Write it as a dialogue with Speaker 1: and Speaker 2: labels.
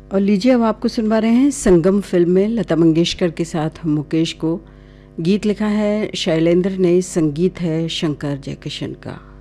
Speaker 1: और लीजिए अब आपको सुनवा रहे हैं संगम फिल्म में लता मंगेशकर के साथ मुकेश को। गीत लिखा है शैलेंद्र ने, संगीत है शंकर जयकिशन का।